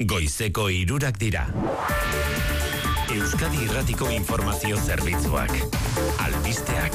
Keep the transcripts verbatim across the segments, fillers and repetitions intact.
Goizeko hirurak dira. Euskadi Irratiko Informazio Zerbitzuak. Albisteak.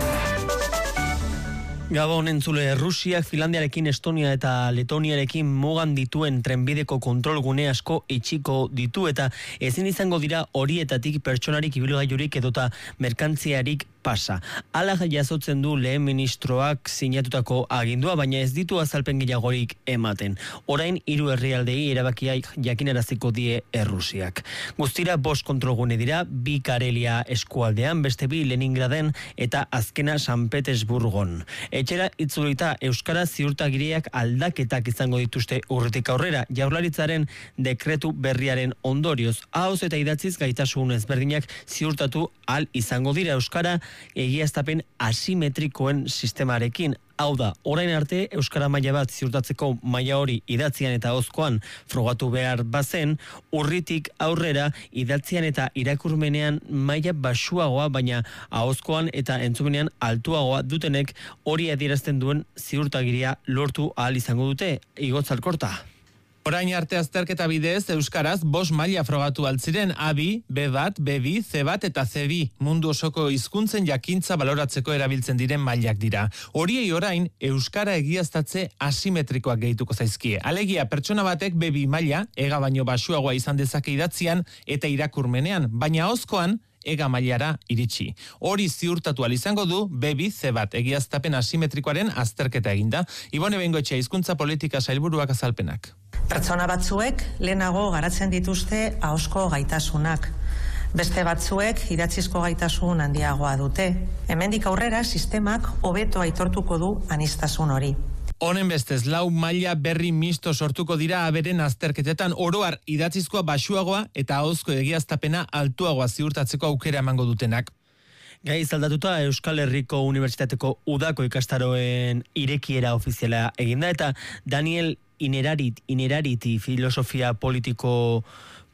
Gabon entzule, Rusiak Finlandiarekin, Estonia eta Letoniarekin mugan dituen trenbideko kontrolgune asko itxiko ditu eta ezin izango dira horietatik pertsonarik, ibilgailurik edota merkantziarik pasa. Hala jasotzen du lehen ministroak sinatutako agindua, baina ez ditu azalpen gehiagorik ematen. Orain hiru herrialdei erabakia jakinaraziko die Errusiak. Guztira bost kontrolgune dira, bi Karelia eskualdean, beste bi Leningraden eta azkena San Petersburgon. Etxera itzulita euskara ziurtagiriak aldaketak izango dituzte urritik aurrera, Jaurlaritzaren dekretu berriaren ondorioz. Ahoz eta idatziz gaitasun ezberdinak ziurtatu al izango dira euskara egiaztapen asimetrikoen sistemarekin. Hau da, orain arte euskara maila bat ziurtatzeko maila hori idatzian eta ahozkoan frogatu behar bazen, urritik aurrera idatzian eta irakurmenean maila baxuagoa, baina ahozkoan eta entzumenean altuagoa dutenek hori adierazten duen ziurtagiria lortu ahal izango dute. Igotz Alkorta. Orain arte azterketa bidez, euskaraz bost maila frogatu altziren, A bi, B bat, B bi, C bat eta C bi. Mundu osoko hizkuntzen jakintza baloratzeko erabiltzen diren mailak dira. Horiei orain, euskara egiaztatze asimetrikoak gehituko zaizkie. Alegia, pertsona batek B bi maila, ega baino baxuagoa izan dezake idatzian eta irakurmenean, baina ahozkoan ega mailara iritsi. Hori ziurtatu ahal izango du B bi C bat egiaztapen asimetrikoaren azterketa eginda. Ibone Bengoetxea, hizkuntza politika sailburuak azalpenak. Pertsona batzuek lehenago garatzen dituzte ahozko gaitasunak. Beste batzuek idatzizko gaitasun handiagoa dute. Hemendik aurrera sistemak hobeto aitortuko du aniztasun hori. Honen bestez, lau maila berri misto sortuko dira aberen azterketetan, oroar idatzizkoa baxuagoa eta ahozko egiaztapena altuagoa ziurtatzeko aukera emango dutenak. Gai zaldatuta Euskal Herriko Unibertsitateko udako ikastaroen irekiera ofiziala eginda eta Daniel Inerarit, Inerariti filosofia politiko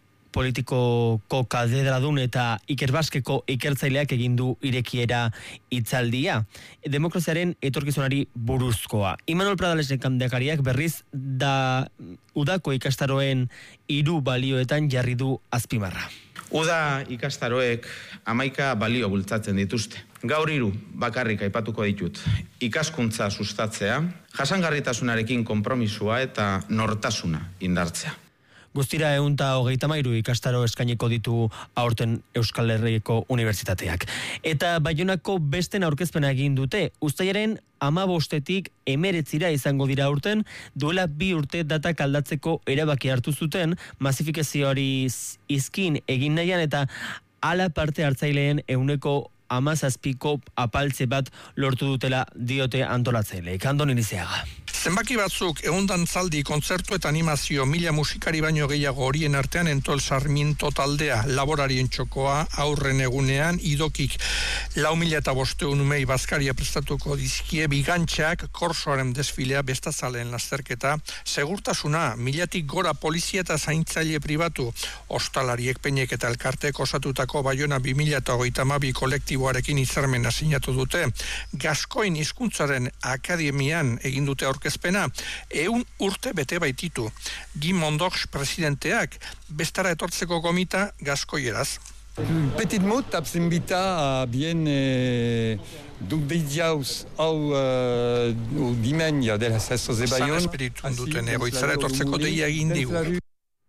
politikoko katedradun eta Iker Baskeko ikertzaileak egin du irekiera hitzaldia. Demokraziaren etorkizunari buruzkoa. Imanol Pradales lehendakariak berriz da udako ikastaroen hiru balioetan jarri du azpimarra. Uda ikastaroek hamaika balio bultzatzen dituzte. Gaur hiru bakarrik aipatuko ditut. Ikaskuntza sustatzea, jasangarritasunarekin konpromisua eta nortasuna indartzea. Guztira ehunta hogeita hamairu ikastaro eskainiko ditu aurten Euskal Herriko Unibertsitateak. Eta Baionako besten aurkezpena egin dute, uztailaren hamabostetik hemeretzira izango dira aurten, duela bi urte datak aldatzeko erabaki hartu zuten, masifikazioari izkin egin nahian eta hala parte hartzaileen ehuneko hamazazpiko apaltze bat lortu dutela diote antolatzaileek. Andoni Lizeaga. Zenbaki batzuk ehundan zaldi, kontzertu eta animazio, mila musikari baino gehiago horien artean Entol Sarmiento taldea, laborarien txokoa, aurren egunean, idokik lau mila eta bosteun umei bazkaria prestatuko dizkie, bigantxak, korsoaren desfilea, bestazaleen lasterketa, segurtasuna, milatik gora polizia eta zaintzaile pribatu, ostalariek peinek eta elkartek osatutako Baiona bi mila eta hogeita hamabi kolektiboarekin hitzarmena sinatu dute, Gaskoin hizkuntzaren akademian egin dute aurkezpena, ehun urte bete baititu. Guy Mondox presidenteak bestara etortzeko gomita gaskoieraz. Un petit mot absembita a bien eh, duk deidiauz hau uh, dimenia de las Estos de Bayonne. Zan espiritu duten egoitzara etortzeko deia egin digu.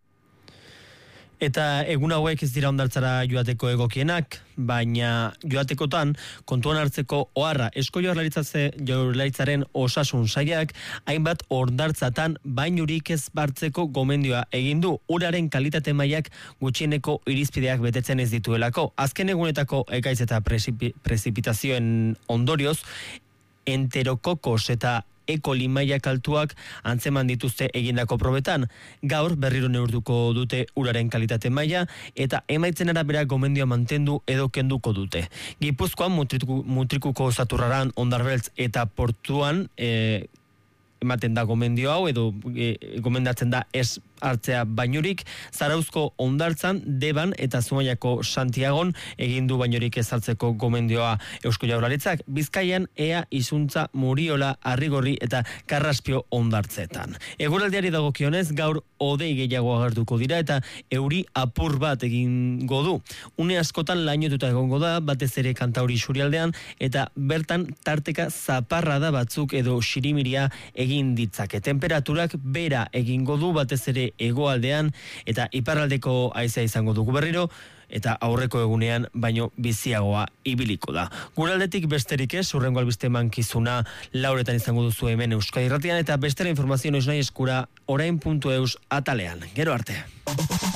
Eta egun hauek ez dira hondartzara joateko egokienak, baina joatekotan kontuan hartzeko oharra Eusko Jaurlaritzaren osasun sailak hainbat hondartzatan bainurik ez bartzeko gomendioa egin du, uraren kalitate mailak gutxieneko irizpideak betetzen ez dituelako. Azken egunetako ekaitz eta prezipitazioen ondorioz, enterokokos eta E. coli mailak altuak antzeman dituzte egindako probetan. Gaur berriro neurtuko dute uraren kalitate maila eta emaitzen arabera gomendioa mantendu edo kenduko dute. Gipuzkoan mutriku, mutrikuko Zaturraran, Ondarbeltz eta Portuan e, ematen da gomendio hau edo e, gomendatzen da ez hartzea bainurik, Zarauzko Hondartzan, Deban eta Zumaiako Santiagon egin du bainurik ez hartzeko gomendioa Eusko Jaurlaritzak, Bizkaian Ea, Izuntza, Muriola, Arrigorri eta Karraspio hondartzetan. Eguraldiari dagokionez gaur hodei gehiago agertuko dira eta euri apur bat egingo du. Une askotan lainotuta egongo da, batez ere Kantauri isurialdean eta bertan tarteka zaparrada batzuk edo xirimiria egin ditzake. Temperaturak bera egingo du batez ere hegoaldean eta iparraldeko haizea izango dugu berriro eta aurreko egunean baino biziagoa ibiliko da. Guraldetik besterik ez, hurrengo albiste mankizuna lauretan izango duzu hemen Euskadi Irratian eta bestera informazio noiz nahi eskura orain puntu eus atalean. Gero arte.